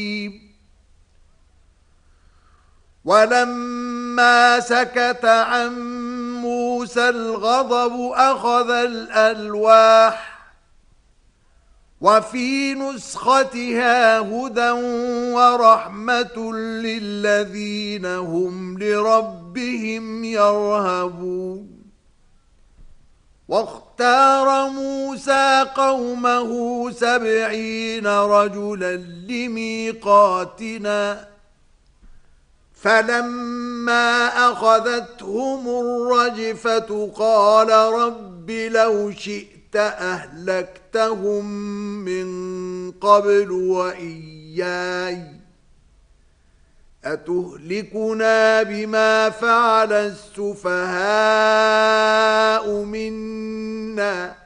ولما سكت عن موسى الغضب أخذ الألواح وفي نسختها هدى ورحمة للذين هم لربهم يرهبون واختار موسى قومه 70 رجلا لميقاتنا فلما أخذتهم الرجفة قال رب لو شئت أهلكتهم من قبل وإياي أتهلكنا بما فعل السفهاء منا